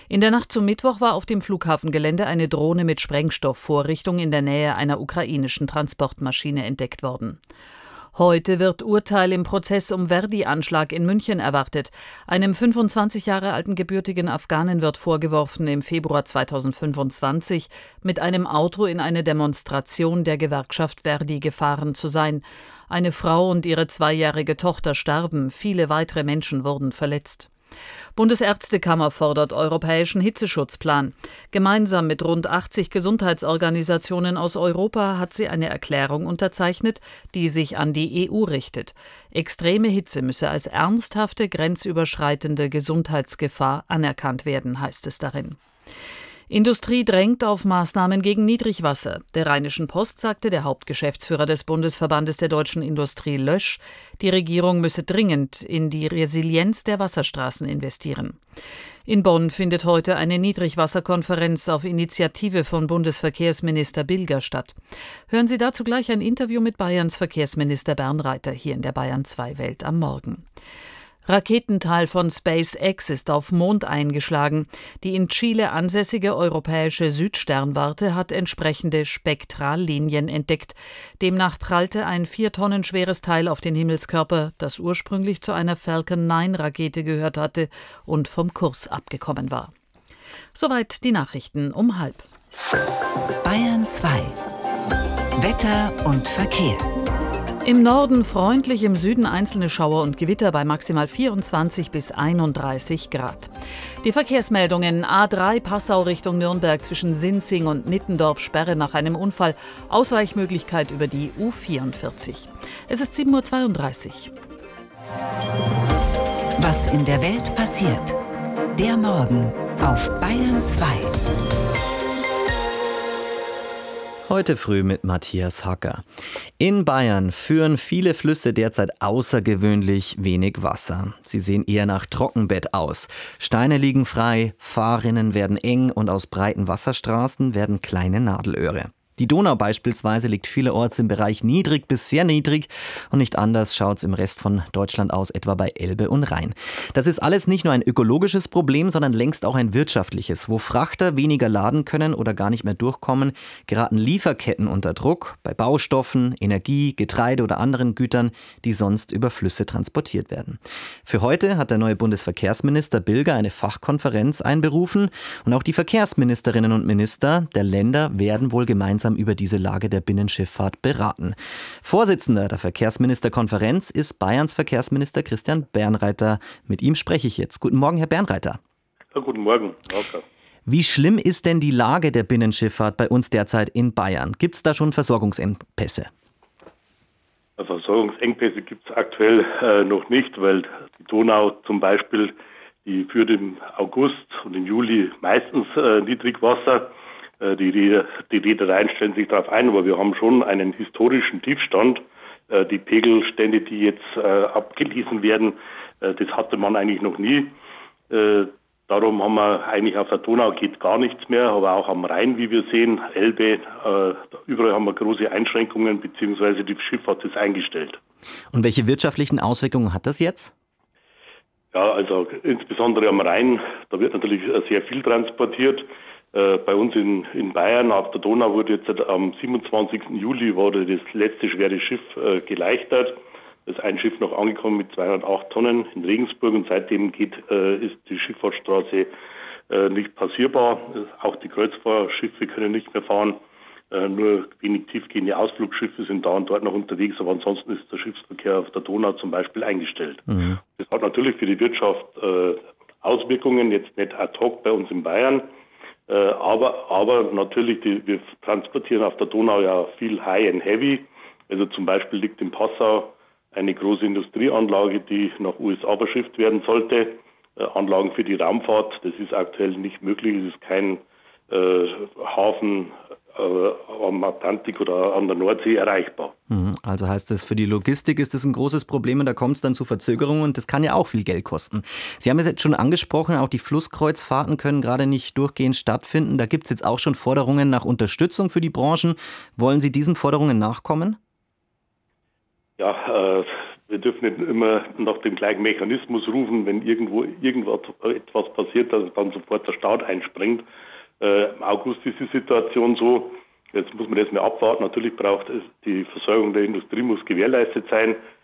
In der Nacht zum Mittwoch war auf dem Flughafengelände eine Drohne mit Sprengstoffvorrichtung in der Nähe einer ukrainischen Transportmaschine entdeckt worden. Heute wird Urteil im Prozess um Verdi-Anschlag in München erwartet. Einem 25 Jahre alten gebürtigen Afghanen wird vorgeworfen, im Februar 2025 mit einem Auto in eine Demonstration der Gewerkschaft Verdi gefahren zu sein. Eine Frau und ihre 2-jährige Tochter starben, viele weitere Menschen wurden verletzt. Bundesärztekammer fordert europäischen Hitzeschutzplan. Gemeinsam mit rund 80 Gesundheitsorganisationen aus Europa hat sie eine Erklärung unterzeichnet, die sich an die EU richtet. Extreme Hitze müsse als ernsthafte, grenzüberschreitende Gesundheitsgefahr anerkannt werden, heißt es darin. Industrie drängt auf Maßnahmen gegen Niedrigwasser. Der Rheinischen Post sagte der Hauptgeschäftsführer des Bundesverbandes der deutschen Industrie Lösch, die Regierung müsse dringend in die Resilienz der Wasserstraßen investieren. In Bonn findet heute eine Niedrigwasserkonferenz auf Initiative von Bundesverkehrsminister Bilger statt. Hören Sie dazu gleich ein Interview mit Bayerns Verkehrsminister Bernreiter hier in der Bayern 2 Welt am Morgen. Raketenteil von SpaceX ist auf Mond eingeschlagen. Die in Chile ansässige europäische Südsternwarte hat entsprechende Spektrallinien entdeckt. Demnach prallte ein 4 Tonnen schweres Teil auf den Himmelskörper, das ursprünglich zu einer Falcon 9-Rakete gehört hatte und vom Kurs abgekommen war. Soweit die Nachrichten um 12:30. Bayern 2. Wetter und Verkehr. Im Norden freundlich, im Süden einzelne Schauer und Gewitter bei maximal 24 bis 31 Grad. Die Verkehrsmeldungen: A3 Passau Richtung Nürnberg zwischen Sinzing und Nittendorf Sperre nach einem Unfall. Ausweichmöglichkeit über die U44. Es ist 7:32 Uhr. Was in der Welt passiert. Der Morgen auf Bayern 2. Heute früh mit Matthias Hacker. In Bayern führen viele Flüsse derzeit außergewöhnlich wenig Wasser. Sie sehen eher nach Trockenbett aus. Steine liegen frei, Fahrrinnen werden eng und aus breiten Wasserstraßen werden kleine Nadelöhre. Die Donau beispielsweise liegt vielerorts im Bereich niedrig bis sehr niedrig und nicht anders schaut es im Rest von Deutschland aus, etwa bei Elbe und Rhein. Das ist alles nicht nur ein ökologisches Problem, sondern längst auch ein wirtschaftliches. Wo Frachter weniger laden können oder gar nicht mehr durchkommen, geraten Lieferketten unter Druck bei Baustoffen, Energie, Getreide oder anderen Gütern, die sonst über Flüsse transportiert werden. Für heute hat der neue Bundesverkehrsminister Bilger eine Fachkonferenz einberufen und auch die Verkehrsministerinnen und Minister der Länder werden wohl gemeinsam über diese Lage der Binnenschifffahrt beraten. Vorsitzender der Verkehrsministerkonferenz ist Bayerns Verkehrsminister Christian Bernreiter. Mit ihm spreche ich jetzt. Guten Morgen, Herr Bernreiter. Ja, guten Morgen. Okay. Wie schlimm ist denn die Lage der Binnenschifffahrt bei uns derzeit in Bayern? Gibt es da schon Versorgungsengpässe? Versorgungsengpässe gibt es aktuell noch nicht, weil die Donau zum Beispiel, die führt im August und im Juli meistens Niedrigwasser. Die Reedereien stellen sich darauf ein, aber wir haben schon einen historischen Tiefstand. Die Pegelstände, die jetzt abgelesen werden, das hatte man eigentlich noch nie. Darum haben wir eigentlich auf der Donau geht gar nichts mehr, aber auch am Rhein, wie wir sehen, Elbe, überall haben wir große Einschränkungen, beziehungsweise die Schifffahrt ist eingestellt. Und welche wirtschaftlichen Auswirkungen hat das jetzt? Ja, also insbesondere am Rhein, da wird natürlich sehr viel transportiert. Bei uns in Bayern auf der Donau wurde jetzt am 27. Juli wurde das letzte schwere Schiff geleichtert. Da ist ein Schiff noch angekommen mit 208 Tonnen in Regensburg und seitdem ist die Schifffahrtsstraße nicht passierbar. Auch die Kreuzfahrtschiffe können nicht mehr fahren. Nur wenig tiefgehende Ausflugschiffe sind da und dort noch unterwegs, aber ansonsten ist der Schiffsverkehr auf der Donau zum Beispiel eingestellt. Mhm. Das hat natürlich für die Wirtschaft Auswirkungen, jetzt nicht ad hoc bei uns in Bayern. Aber natürlich, wir transportieren auf der Donau ja viel High and Heavy. Also zum Beispiel liegt in Passau eine große Industrieanlage, die nach USA verschifft werden sollte. Anlagen für die Raumfahrt, das ist aktuell nicht möglich. Es ist kein Hafen am Atlantik oder an der Nordsee erreichbar. Also heißt das, für die Logistik ist das ein großes Problem und da kommt es dann zu Verzögerungen und das kann ja auch viel Geld kosten. Sie haben es jetzt schon angesprochen, auch die Flusskreuzfahrten können gerade nicht durchgehend stattfinden. Da gibt es jetzt auch schon Forderungen nach Unterstützung für die Branchen. Wollen Sie diesen Forderungen nachkommen? Ja, Wir dürfen nicht immer nach dem gleichen Mechanismus rufen, wenn irgendwo etwas passiert, dass dann sofort der Staat einspringt. Im August ist die Situation so, jetzt muss man das mal abwarten. Natürlich braucht es, die Versorgung der Industrie muss gewährleistet sein.